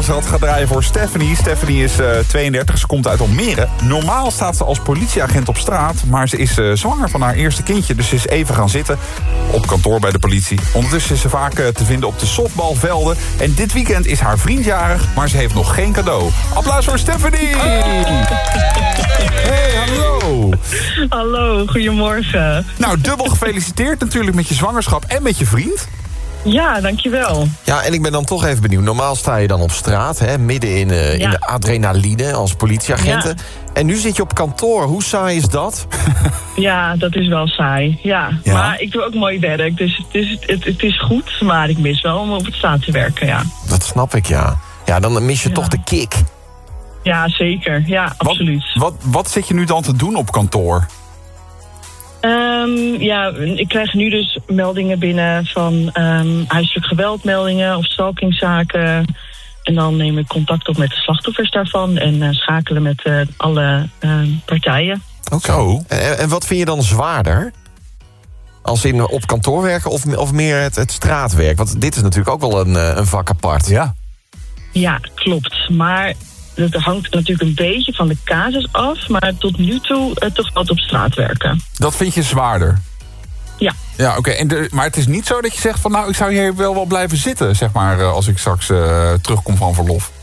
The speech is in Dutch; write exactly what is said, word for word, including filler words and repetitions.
Maasrad gaat draaien voor Stephanie. Stephanie is uh, tweeëndertig, ze komt uit Almere. Normaal staat ze als politieagent op straat, maar ze is uh, zwanger van haar eerste kindje. Dus ze is even gaan zitten op kantoor bij de politie. Ondertussen is ze vaak uh, te vinden op de softbalvelden. En dit weekend is haar vriend jarig, maar ze heeft nog geen cadeau. Applaus voor Stephanie! Hey, hallo! Hallo, goedemorgen. Nou, dubbel gefeliciteerd natuurlijk met je zwangerschap en met je vriend. Ja, dankjewel. Ja, en ik ben dan toch even benieuwd. Normaal sta je dan op straat, hè, midden in, uh, ja. in de adrenaline als politieagenten. Ja. En nu zit je op kantoor. Hoe saai is dat? Ja, dat is wel saai. Ja. ja. Maar ik doe ook mooi werk, dus het is, het, het is goed. Maar ik mis wel om op het straat te werken, ja. Dat snap ik, ja. Ja, dan mis je ja. toch de kick. Ja, zeker. Ja, absoluut. Wat, wat, wat zit je nu dan te doen op kantoor? Um, ja, ik krijg nu dus meldingen binnen van um, huiselijk geweldmeldingen of stalkingzaken. En dan neem ik contact op met de slachtoffers daarvan en uh, schakelen met uh, alle uh, partijen. Oké. Okay. En, en wat vind je dan zwaarder? Als in op kantoor werken of, of meer het, het straatwerk? Want dit is natuurlijk ook wel een, een vak apart. Ja. Ja, klopt. Maar dat hangt natuurlijk een beetje van de casus af. Maar tot nu toe uh, toch wat op straat werken. Dat vind je zwaarder? Ja. Ja, oké. Okay. En maar het is niet zo dat je zegt van nou, ik zou hier wel wel blijven zitten, zeg maar, als ik straks uh, terugkom van verlof.